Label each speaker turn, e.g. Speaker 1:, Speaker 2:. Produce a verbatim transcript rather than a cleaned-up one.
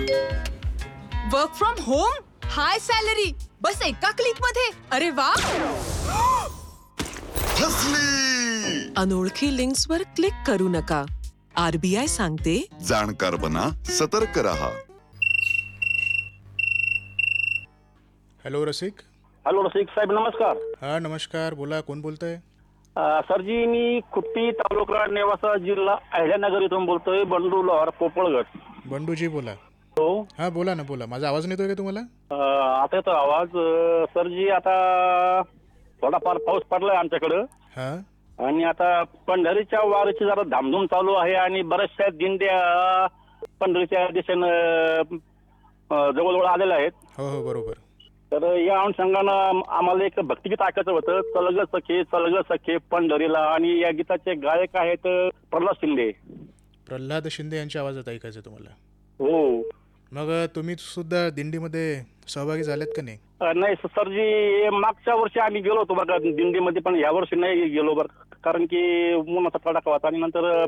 Speaker 1: Work from home, high salary, बस एका click मध्ये. अरे वा.
Speaker 2: फसली.
Speaker 3: अनोळखी लिंक्सवर क्लिक करू नका. आरबीआय सांगते,
Speaker 2: जाणकार बना, सतर्क रहा.
Speaker 4: हॅलो रसिक.
Speaker 5: हॅलो रसिक साहेब, नमस्कार.
Speaker 4: हा नमस्कार, बोला, कोण बोलतंय?
Speaker 5: अ, सरजी, मी खुट्टी तालुका नेवासा जिल्हा अहिल्यानगर इथून बोलतोय. बंडू लोहार, पोपळगड.
Speaker 4: बंडूजी बोला.
Speaker 5: हो.
Speaker 4: हा बोला ना, बोला. माझा आवाज नाही येतोय का तुम्हाला?
Speaker 5: अ, आता येतो आवाज. अ, सरजी, आता थोडाफार पाऊस पडलाय आमच्याकडं
Speaker 4: हा
Speaker 5: आणि आता पंढरीच्या वारीची जरा धामधूम चालू आहे आणि बऱ्याचशा दिंड्या पंढरीच्या दिशेनं अ, जवळजवळ आलेल्या आहेत.
Speaker 4: हो हो बरोबर.
Speaker 5: तर या अनुषंगानं आम्हाला एक भक्तिगीत ऐकायचं होतं. चलग सखे चलग सखे पंढरीला, आणि या गीताचे गायक आहेत प्रल्हाद शिंदे.
Speaker 4: प्रल्हाद शिंदे यांच्या आवाजात ऐकायचं तुम्हाला?
Speaker 5: हो.
Speaker 4: मग तुम्ही सुद्धा दिंडीमध्ये सहभागी झालेत का नाही?
Speaker 5: अ, नाही सरजी, मागच्या वर्षी आम्ही गेलो होतो बघा दिंडीमध्ये, पण या वर्षी नाही गेलो बरं, कारण की उन्हाचा तडाखा होता आणि नंतर